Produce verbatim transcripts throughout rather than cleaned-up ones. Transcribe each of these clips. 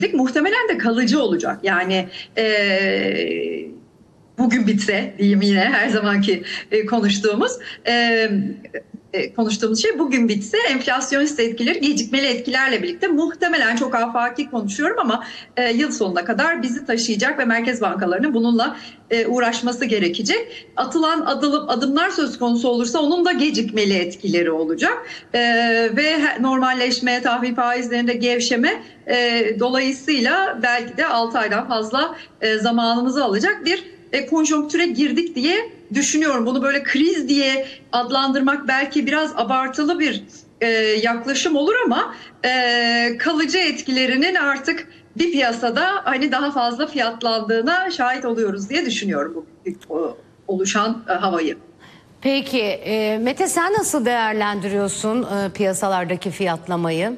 muhtemelen de kalıcı olacak. Yani e, bugün bitse diyeyim, yine her zamanki e, konuştuğumuz e, e, konuştuğumuz şey bugün bitse, enflasyonist etkileri gecikmeli etkilerle birlikte muhtemelen, çok afaki konuşuyorum ama e, yıl sonuna kadar bizi taşıyacak ve merkez bankalarının bununla e, uğraşması gerekecek. Atılan adım, adımlar söz konusu olursa onun da gecikmeli etkileri olacak e, ve normalleşme, tahvil faizlerinde gevşeme e, dolayısıyla belki de altı aydan fazla e, zamanımızı alacak bir e, konjonktüre girdik diye düşünüyorum. Bunu böyle kriz diye adlandırmak belki biraz abartılı bir e, yaklaşım olur ama e, kalıcı etkilerinin artık bir piyasada hani daha fazla fiyatlandığına şahit oluyoruz diye düşünüyorum bu oluşan e, havayı. Peki e, Mete, sen nasıl değerlendiriyorsun e, piyasalardaki fiyatlamayı?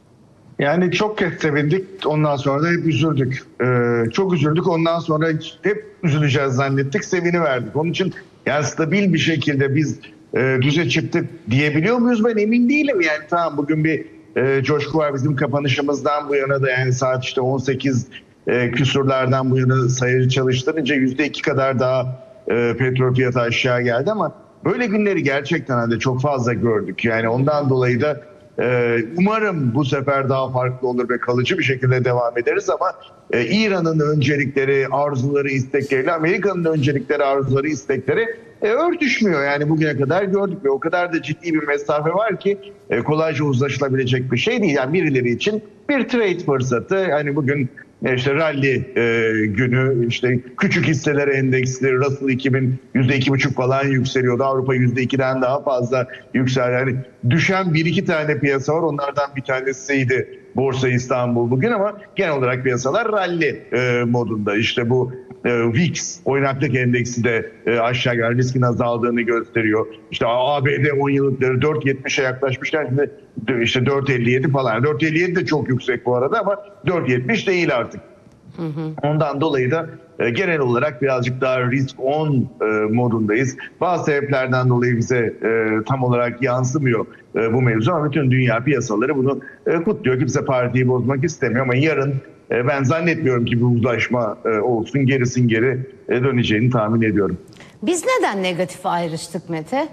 Yani çok kez sevindik, ondan sonra da hep üzüldük. Ee, çok üzüldük, ondan sonra hep üzüleceğiz zannettik, seviniverdik. Onun için yani stabil bir şekilde biz e, düze çıktık diyebiliyor muyuz, ben emin değilim. Yani tamam, bugün bir e, coşku var bizim kapanışımızdan bu yana da, yani saat işte on sekiz e, küsurlardan bu yana sayıcı çalıştırınca yüzde iki kadar daha e, petrol fiyatı aşağı geldi ama böyle günleri gerçekten hani çok fazla gördük. Yani ondan dolayı da umarım bu sefer daha farklı olur ve kalıcı bir şekilde devam ederiz ama İran'ın öncelikleri, arzuları, istekleri, Amerika'nın öncelikleri, arzuları, istekleri örtüşmüyor. Yani bugüne kadar gördük ve o kadar da ciddi bir mesafe var ki kolayca uzlaşılabilecek bir şey değil. Yani birileri için bir trade fırsatı. Hani bugün işte rally e, günü, işte küçük hisseler endeksleri, Russell iki bin yüzde iki buçuk falan yükseliyordu. Avrupa yüzde ikiden daha fazla yükseldi. Yani düşen bir iki tane piyasa var. Onlardan bir tanesiydi Borsa İstanbul bugün ama genel olarak piyasalar rally e, modunda. İşte bu e, V I X oynaklık endeksi de e, aşağı gelen riskin azaldığını gösteriyor. İşte A B D on yıllıkları dört yetmişe yaklaşmışken şimdi işte dört elli yedi falan. dört elli yedi de çok yüksek bu arada ama dört yetmiş değil artık. Hı hı. Ondan dolayı da e, genel olarak birazcık daha risk on e, modundayız. Bazı sebeplerden dolayı bize e, tam olarak yansımıyor e, bu mevzu ama bütün dünya piyasaları bunu e, kutluyor. Kimse partiyi bozmak istemiyor ama yarın e, ben zannetmiyorum ki bu uzlaşma e, olsun, gerisin geri e, döneceğini tahmin ediyorum. Biz neden negatif ayrıştık Mete?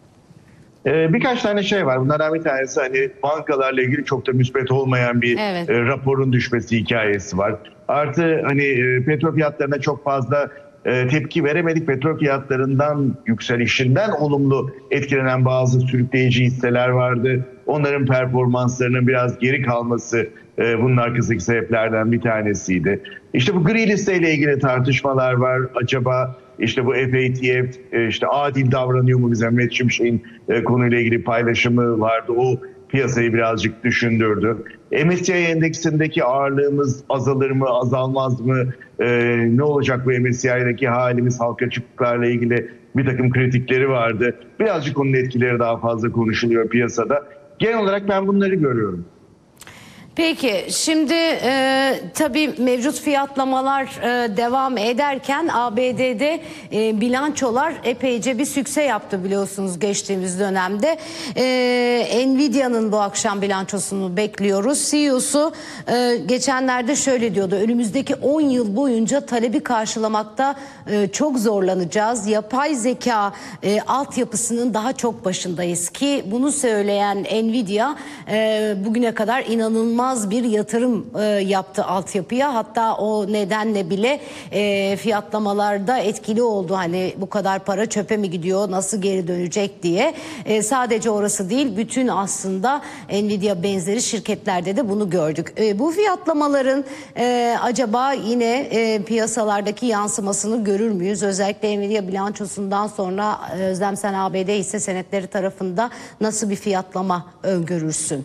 Ee, birkaç tane şey var. Bunlardan bir tanesi hani bankalarla ilgili çok da müspet olmayan bir evet. e, raporun düşmesi hikayesi var. Artı hani e, petrol fiyatlarına çok fazla e, tepki veremedik. Petrol fiyatlarından, yükselişinden olumlu etkilenen bazı sürükleyici hisseler vardı. Onların performanslarının biraz geri kalması e, bunun arkasındaki sebeplerden bir tanesiydi. İşte bu gri listeyle ilgili tartışmalar var. Acaba İşte bu F A T F işte adil davranıyor mu bize? Mehmet Şimşek'in e, konuyla ilgili paylaşımı vardı. O piyasayı birazcık düşündürdü. M S C I endeksindeki ağırlığımız azalır mı, azalmaz mı? E, ne olacak bu M S C I'deki halimiz? Halka açıklıklarla ilgili bir takım kritikleri vardı. Birazcık onun etkileri daha fazla konuşuluyor piyasada. Genel olarak ben bunları görüyorum. Peki şimdi e, tabii mevcut fiyatlamalar e, devam ederken A B D'de e, bilançolar epeyce bir sükse yaptı biliyorsunuz geçtiğimiz dönemde. E, Nvidia'nın bu akşam bilançosunu bekliyoruz. C E O'su e, geçenlerde şöyle diyordu: önümüzdeki on yıl boyunca talebi karşılamakta e, çok zorlanacağız. Yapay zeka e, altyapısının daha çok başındayız ki bunu söyleyen Nvidia e, bugüne kadar inanılmaz bir yatırım e, yaptı altyapıya. Hatta o nedenle bile e, fiyatlamalarda etkili oldu. Hani bu kadar para çöpe mi gidiyor, nasıl geri dönecek diye. E, sadece orası değil, bütün aslında Nvidia benzeri şirketlerde de bunu gördük. E, bu fiyatlamaların e, acaba yine e, piyasalardaki yansımasını görür müyüz? Özellikle Nvidia bilançosundan sonra e, Özlem, sen A B D hisse senetleri tarafında nasıl bir fiyatlama öngörürsün?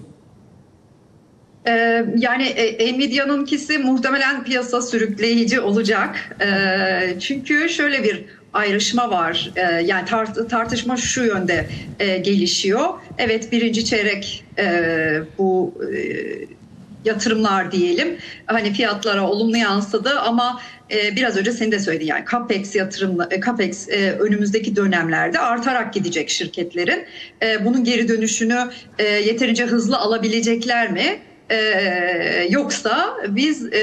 Ee, yani e, Nvidia'nınkisi muhtemelen piyasa sürükleyici olacak. Ee, çünkü şöyle bir ayrışma var. Ee, yani tart tartışma şu yönde e, gelişiyor. Evet, birinci çeyrek e, bu e, yatırımlar diyelim hani fiyatlara olumlu yansıdı ama e, biraz önce senin de söyledin, yani Capex yatırım, e, Capex e, önümüzdeki dönemlerde artarak gidecek şirketlerin. E, bunun geri dönüşünü e, yeterince hızlı alabilecekler mi? E, yoksa biz